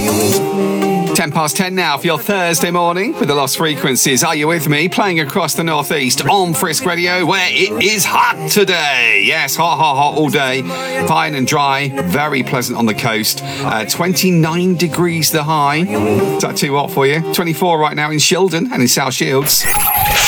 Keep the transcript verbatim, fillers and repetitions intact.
Ten past ten now for your Thursday morning with the Lost Frequencies. Are you with me? Playing across the northeast on Frisk Radio, where it is hot today. Yes, hot, hot, hot all day. Fine and dry. Very pleasant on the coast. Uh, twenty-nine degrees the high. Is that too hot for you? twenty-four right now in Shildon and in South Shields.